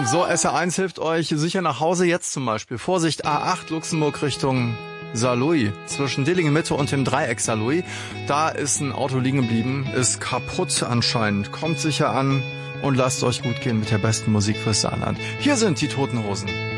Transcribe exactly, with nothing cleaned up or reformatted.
So, S R eins hilft euch sicher nach Hause jetzt zum Beispiel. Vorsicht, A acht Luxemburg Richtung Saarlouis. Zwischen Dillingen Mitte und dem Dreieck Saarlouis. Da ist ein Auto liegen geblieben, ist kaputt anscheinend. Kommt sicher an und lasst euch gut gehen mit der besten Musik fürs Saarland. Hier sind die Toten Hosen.